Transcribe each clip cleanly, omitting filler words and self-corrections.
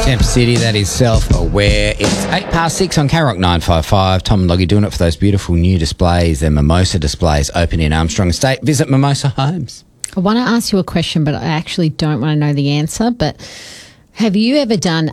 Temper City, that is Self-Aware. It's 6:08 on K-Rock 955. Tom and Loggy doing it for those beautiful new displays. They're Mimosa displays open in Armstrong Estate. Visit Mimosa Homes. I want to ask you a question, but I actually don't want to know the answer. But have you ever done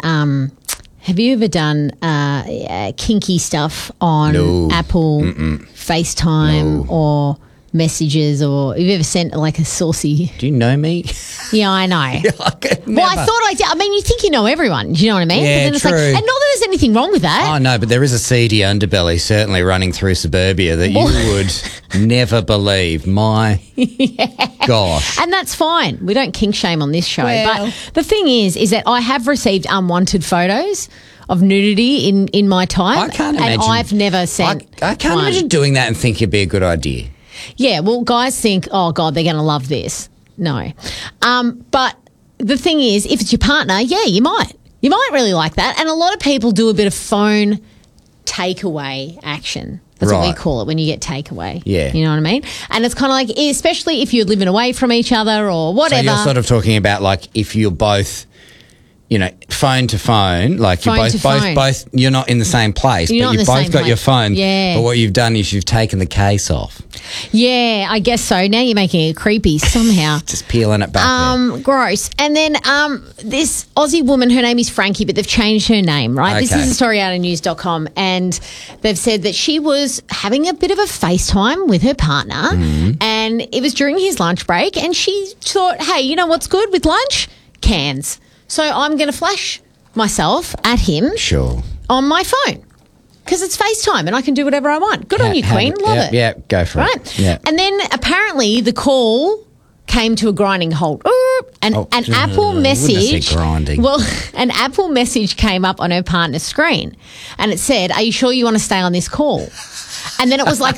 kinky stuff on Apple FaceTime or messages, or have you ever sent like a saucy? Do you know me? Yeah, I know. I could Well, I never. thought I did. I mean, you think you know everyone. Do you know what I mean? Yeah, but then it's true. like, and not that there's anything wrong with that. Oh, no, but there is a seedy underbelly certainly running through suburbia that you would never believe. My gosh. And that's fine. We don't kink shame on this show. Well. But the thing is that I have received unwanted photos of nudity in my time. I can't imagine. And I've never sent I can't one. imagine doing that and think it'd be a good idea. Yeah, well, guys think, oh, God, they're going to love this. No. But the thing is, if it's your partner, yeah, you might. You might really like that. And a lot of people do a bit of phone takeaway action. That's what we Right. call it when you get takeaway. Yeah. You know what I mean? And it's kind of like, especially if you're living away from each other or whatever. So you're sort of talking about like if you're both, you know, phone to phone, like Phone you're to both, phone. you're not in the same place, You're not but in you've the both same got your place. phone. Yeah. But what you've done is you've taken the case off, Yeah, I guess so. Now you're making it creepy somehow. just peeling it back there. Gross. And then this Aussie woman, her name is Frankie, but they've changed her name, right? This Okay. is a story out of news.com, and they've said that she was having a bit of a FaceTime with her partner, and it was during his lunch break, and she thought, hey, you know what's good with lunch? Cans. So I'm going to flash myself at him Sure. on my phone. Because it's FaceTime and I can do whatever I want. Good on you, Queen. Love it. Yeah, go for Right? it. Yeah. And then apparently the call came to a grinding halt. And Oh, an Apple wouldn't have said message. grinding. Well, an Apple message came up on her partner's screen and it said, are you sure you want to stay on this call? And then it was like